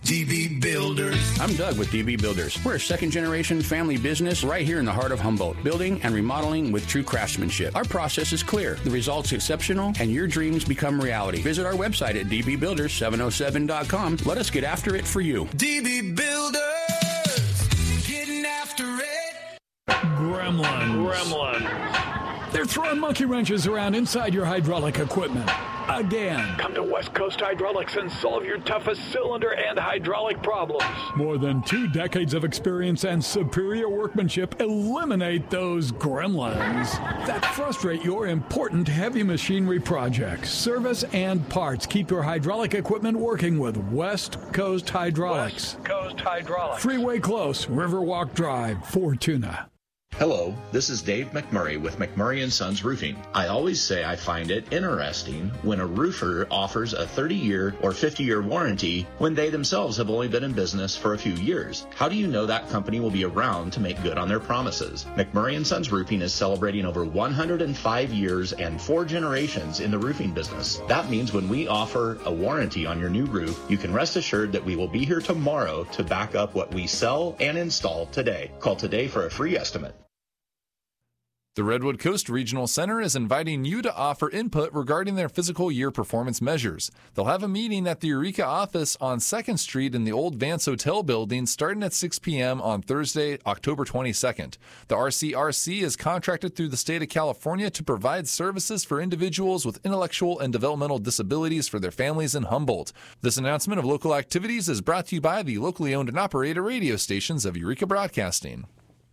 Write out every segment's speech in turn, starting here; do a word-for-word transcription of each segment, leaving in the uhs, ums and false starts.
D B Builders. I'm Doug with D B Builders. We're a second-generation family business right here in the heart of Humboldt, building and remodeling with true craftsmanship. Our process is clear, the results exceptional, and your dreams become reality. Visit our website at d b builders seven oh seven dot com. Let us get after it for you. D B Builders, getting after it. Gremlins. Gremlins. They're throwing monkey wrenches around inside your hydraulic equipment. Again. Come to West Coast Hydraulics and solve your toughest cylinder and hydraulic problems. More than two decades of experience and superior workmanship eliminate those gremlins that frustrate your important heavy machinery projects. Service and parts keep your hydraulic equipment working with West Coast Hydraulics. West Coast Hydraulics. Freeway Close, Riverwalk Drive, Fortuna. Hello, this is Dave McMurray with McMurray and Sons Roofing. I always say I find it interesting when a roofer offers a thirty-year or fifty-year warranty when they themselves have only been in business for a few years. How do you know that company will be around to make good on their promises? McMurray and Sons Roofing is celebrating over one hundred five years and four generations in the roofing business. That means when we offer a warranty on your new roof, you can rest assured that we will be here tomorrow to back up what we sell and install today. Call today for a free estimate. The Redwood Coast Regional Center is inviting you to offer input regarding their fiscal year performance measures. They'll have a meeting at the Eureka office on second Street in the old Vance Hotel building starting at six p.m. on Thursday, October twenty-second. The R C R C is contracted through the state of California to provide services for individuals with intellectual and developmental disabilities for their families in Humboldt. This announcement of local activities is brought to you by the locally owned and operated radio stations of Eureka Broadcasting.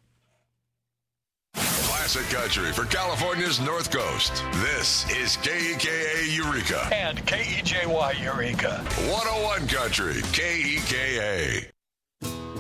Classic country for California's North Coast. This is K E K A Eureka. And K E J Y Eureka. one oh one Country, K E K A.